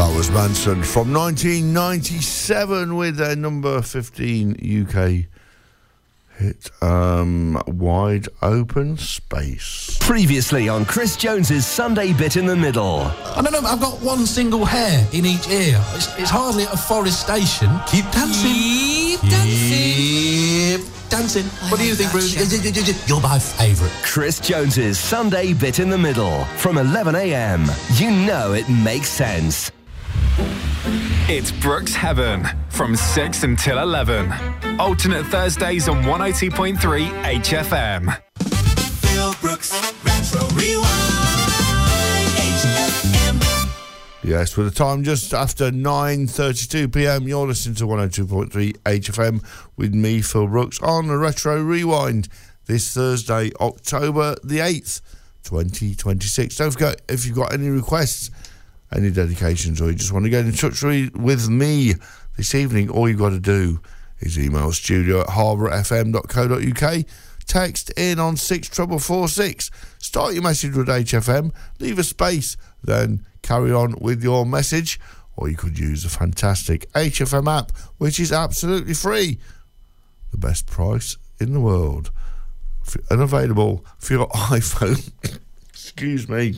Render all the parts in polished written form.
Manson from 1997 with their number 15 UK hit, Wide Open Space. Previously on Chris Jones's Sunday Bit in the Middle. I don't know, I've got one single hair in each ear. It's hardly at a forest station. Keep dancing. Keep dancing. Keep dancing. What do you think, Bruce? You're my favourite. Chris Jones's Sunday Bit in the Middle from 11 a.m. You know it makes sense. It's Brooks Heaven from 6 until 11. Alternate Thursdays on 102.3 HFM. Phil Brooks, Retro Rewind, HFM. Yes, with the time just after 9:32 p.m, you're listening to 102.3 HFM with me, Phil Brooks, on the Retro Rewind this Thursday, October the 8th, 2026. Don't forget, if you've got any requests, any dedications, or you just want to get in touch with me this evening, all you've got to do is email studio@harbourfm.co.uk, text in on 64446, start your message with HFM, leave a space, then carry on with your message, or you could use the fantastic HFM app, which is absolutely free, the best price in the world, and available for your iPhone. Excuse me.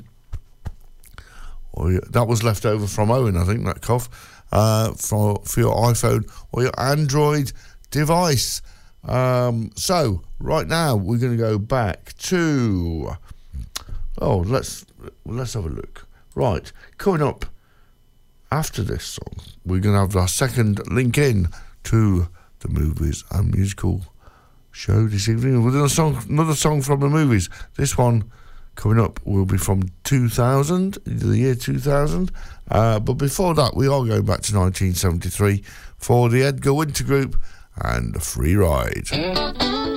That was left over from Owen, I think, that cough, for your iPhone or your Android device. So, right now, we're going to go back to... Oh, let's have a look. Right, coming up after this song, we're going to have our second link in to the movies and musical show this evening with another song from the movies. This one coming up will be from 2000, the year 2000. But before that, we are going back to 1973 for the Edgar Winter Group and The Free Ride.